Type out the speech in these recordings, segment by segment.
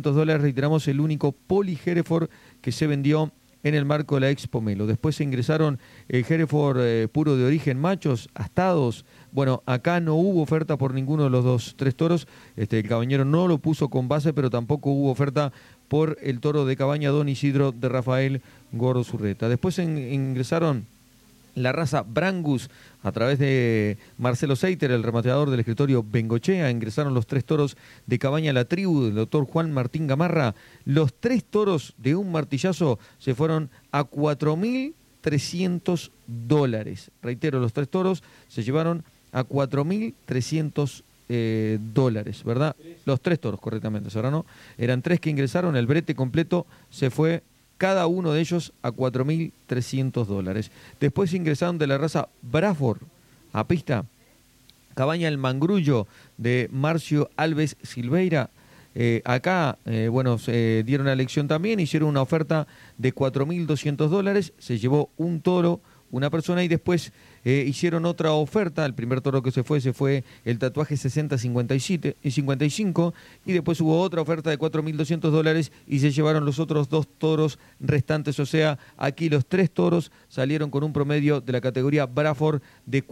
$2.500, reiteramos, el único Poli Hereford que se vendió en el marco de la Expo Melo. Después se ingresaron el Hereford puro de origen machos, astados. Bueno, acá no hubo oferta por ninguno de los tres toros. El Cabañero no lo puso con base, pero tampoco hubo oferta por el toro de Cabaña Don Isidro de Rafael Gordo Zurreta. Después ingresaron la raza Brangus a través de Marcelo Seiter, el remateador del escritorio Bengochea. Ingresaron los tres toros de Cabaña La Tribu del doctor Juan Martín Gamarra. Los tres toros de un martillazo se fueron a $4.300. Reitero, los tres toros se llevaron a $4.300, ¿verdad? Los tres toros, correctamente, Serrano. Eran tres que ingresaron, el brete completo se fue cada uno de ellos a $4.300. Después ingresaron de la raza Braford a pista Cabaña El Mangrullo de Marcio Alves Silveira. Acá, se dieron la elección también, hicieron una oferta de $4.200, se llevó un toro, una persona, y después hicieron otra oferta. El primer toro que se fue el tatuaje 60-57 y 55, y después hubo otra oferta de $4.200 y se llevaron los otros dos toros restantes. O sea, aquí los tres toros salieron con un promedio de la categoría Braford de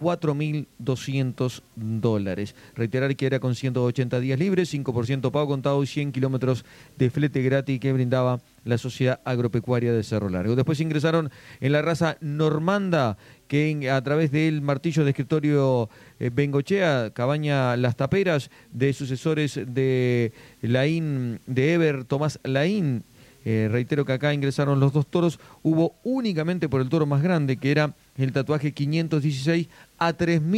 $4.200. Reiterar que era con 180 días libres, 5% pago contado y 100 kilómetros de flete gratis que brindaba la Sociedad Agropecuaria de Cerro Largo. Después ingresaron en la raza Normanda, que a través del martillo de escritorio Bengochea, Cabaña Las Taperas, de sucesores de Laín, de Eber Tomás Laín. Reitero que acá ingresaron los dos toros. Hubo únicamente por el toro más grande, que era el tatuaje 516, a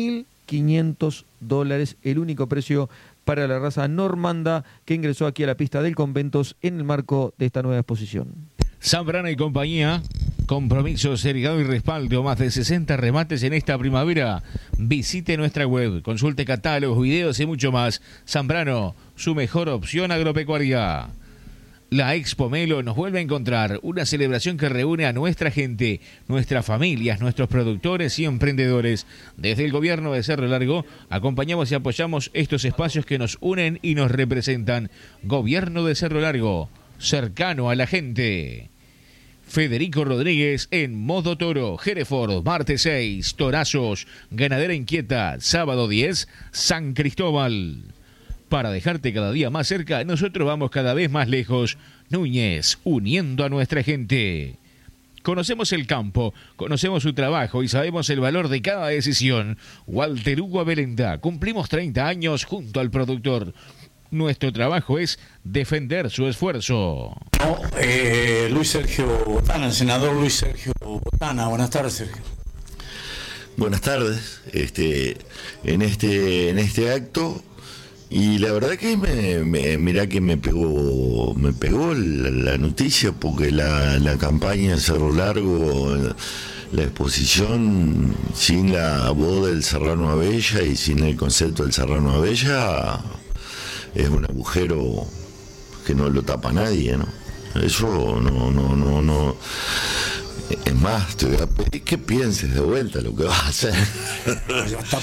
$3.500, el único precio para la raza Normanda que ingresó aquí a la pista del Conventos en el marco de esta nueva exposición. Zambrana y compañía, compromiso, seriedad y respaldo, más de 60 remates en esta primavera. Visite nuestra web, consulte catálogos, videos y mucho más. Zambrano, su mejor opción agropecuaria. La Expo Melo nos vuelve a encontrar, una celebración que reúne a nuestra gente, nuestras familias, nuestros productores y emprendedores. Desde el gobierno de Cerro Largo acompañamos y apoyamos estos espacios que nos unen y nos representan. Gobierno de Cerro Largo, cercano a la gente. Federico Rodríguez en Modo Toro, Hereford, martes 6, Torazos, Ganadera Inquieta, sábado 10, San Cristóbal. Para dejarte cada día más cerca, nosotros vamos cada vez más lejos. Núñez, uniendo a nuestra gente. Conocemos el campo, conocemos su trabajo y sabemos el valor de cada decisión. Walter Hugo Abelenda, cumplimos 30 años junto al productor. Nuestro trabajo es defender su esfuerzo. Luis Sergio Botana, el senador Luis Sergio Botana. Buenas tardes, Sergio. Buenas tardes. En este acto, y la verdad que mirá que me pegó la noticia, porque la campaña de Cerro Largo, la exposición sin la voz del Serrano Abella y sin el concepto del Serrano Abella, es un agujero que no lo tapa nadie, ¿no? Eso no. Es más, te voy a pedir que pienses de vuelta lo que vas a hacer. Ya está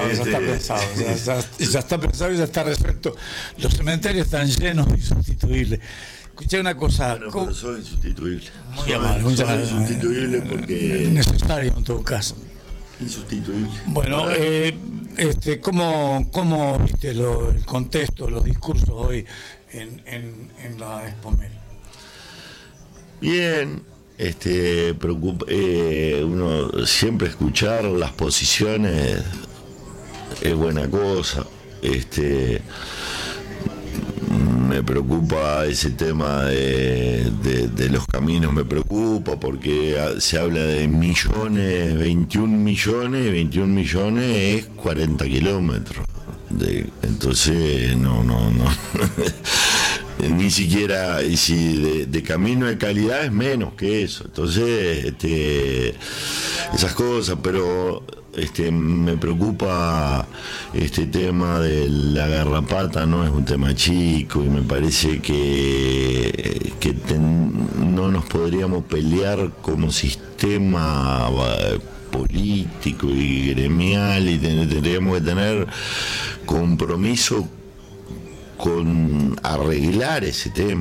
pensado y ya está resuelto. Los cementerios están llenos de insustituibles. Escuché una cosa. Bueno, pero soy insustituible. Muy amable. Soy insustituible porque... necesario en todo caso. Insustituible. Bueno, ¿cómo viste el contexto, los discursos hoy en la Expo Melo? Bien, uno siempre escuchar las posiciones es buena cosa. Me preocupa ese tema de los caminos, me preocupa porque se habla de millones, 21 millones es 40 kilómetros. Entonces, no. Ni siquiera, y si de camino de calidad es menos que eso. Entonces, esas cosas, pero me preocupa este tema de la garrapata, no es un tema chico, y me parece que no nos podríamos pelear como sistema político y gremial, y tendríamos que tener compromiso con arreglar ese tema.